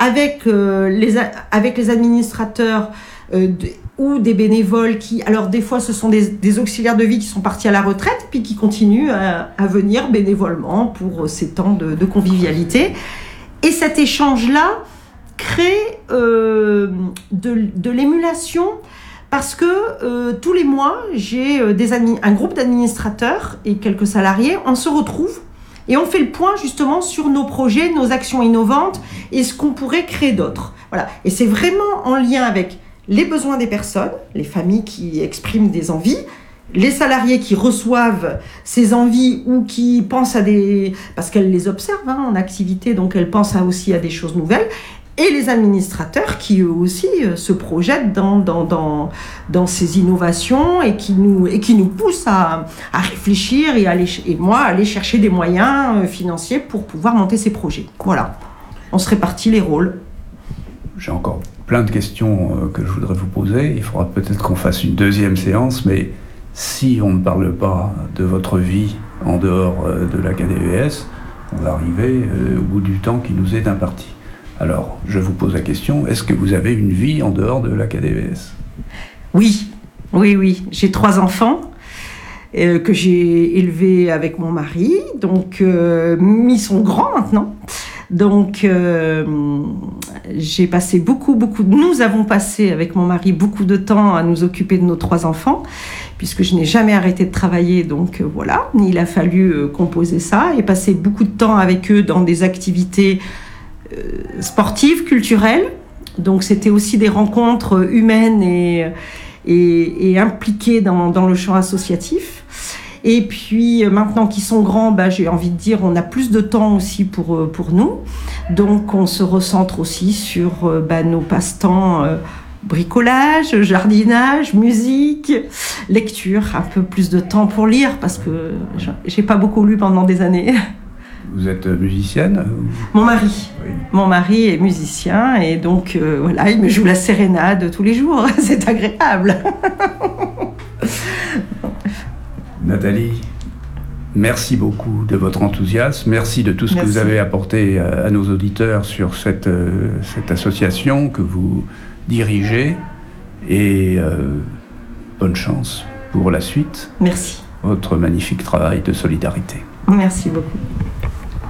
avec les administrateurs ou des bénévoles qui, alors des fois ce sont des auxiliaires de vie qui sont partis à la retraite puis qui continuent à venir bénévolement pour ces temps de convivialité. Et cet échange-là crée de l'émulation parce que tous les mois, j'ai un groupe d'administrateurs et quelques salariés, on se retrouve et on fait le point justement sur nos projets, nos actions innovantes et ce qu'on pourrait créer d'autres. Voilà. Et c'est vraiment en lien avec les besoins des personnes, les familles qui expriment des envies, les salariés qui reçoivent ces envies ou qui pensent parce qu'elles les observent en activité, donc elles pensent aussi à des choses nouvelles, et les administrateurs qui eux aussi se projettent dans ces innovations et qui nous poussent à réfléchir et aller chercher des moyens financiers pour pouvoir monter ces projets. Voilà, on se répartit les rôles. J'ai encore plein de questions que je voudrais vous poser. Il faudra peut-être qu'on fasse une deuxième séance, mais si on ne parle pas de votre vie en dehors de la KDVS, on va arriver au bout du temps qui nous est imparti. Alors, je vous pose la question, est-ce que vous avez une vie en dehors de la KDVS ? Oui. J'ai 3 enfants que j'ai élevés avec mon mari. Donc, ils sont grands maintenant. Donc, nous avons passé avec mon mari beaucoup de temps à nous occuper de nos 3 enfants, puisque je n'ai jamais arrêté de travailler. Donc voilà, il a fallu composer ça et passer beaucoup de temps avec eux dans des activités sportives, culturelles. Donc c'était aussi des rencontres humaines et impliquées dans le champ associatif. Et puis maintenant qu'ils sont grands, j'ai envie de dire, on a plus de temps aussi pour nous. Donc on se recentre aussi sur nos passe-temps, bricolage, jardinage, musique, lecture, un peu plus de temps pour lire parce que j'ai pas beaucoup lu pendant des années. Vous êtes musicienne ? Mon mari. Oui. Mon mari est musicien et donc voilà, il me joue la sérénade tous les jours. C'est agréable. Nathalie, merci beaucoup de votre enthousiasme. Merci de tout ce que vous avez apporté à nos auditeurs sur cette association que vous dirigez. Et bonne chance pour la suite. Merci. Votre magnifique travail de solidarité. Merci beaucoup.